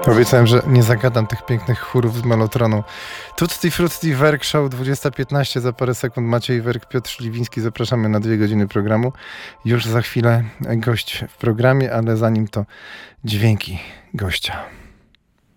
Obiecałem, że nie zagadam tych pięknych chórów z Melotronu. Tutti Frutti Werk Show 20:15, za parę sekund Maciej Werk, Piotr Śliwiński. Zapraszamy na 2 godziny programu. Już za chwilę gość w programie, ale zanim to dźwięki gościa.